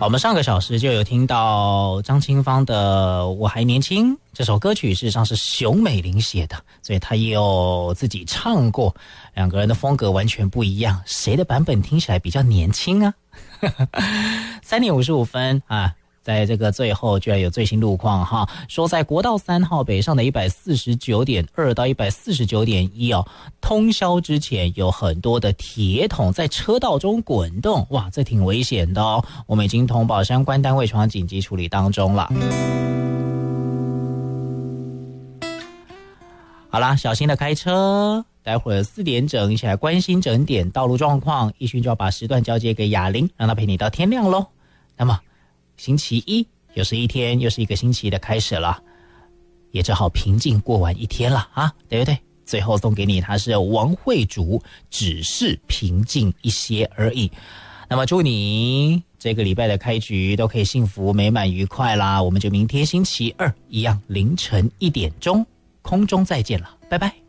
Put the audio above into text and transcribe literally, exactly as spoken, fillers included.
我们上个小时就有听到张清芳的《我还年轻》这首歌曲，事实上是熊美玲写的，所以她也有自己唱过，两个人的风格完全不一样，谁的版本听起来比较年轻啊？三点五十五分啊！在这个最后居然有最新路况哈，说在国道三号北上的一百四十九点二到一百四十九点一哦，通宵之前有很多的铁桶在车道中滚动，哇，这挺危险的哦。我们已经通报相关单位传紧急处理当中了。好啦，小心的开车。待会儿四点整一起来关心整点道路状况，一勋就要把时段交接给雅玲，让她陪你到天亮咯。那么星期一又是一天，又是一个星期的开始了，也只好平静过完一天了啊，对不对？最后送给你，他是王慧竹，只是平静一些而已。那么祝你这个礼拜的开局都可以幸福美满愉快啦！我们就明天星期二一样凌晨一点钟空中再见了，拜拜。